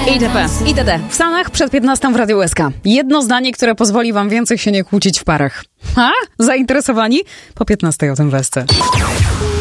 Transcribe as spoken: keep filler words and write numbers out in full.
itp. itd. W Stanach przed piętnastą w Radiu U S K. Jedno zdanie, które pozwoli wam więcej się nie kłócić w parach. Ha? Zainteresowani? Po piętnastej o tym wesce.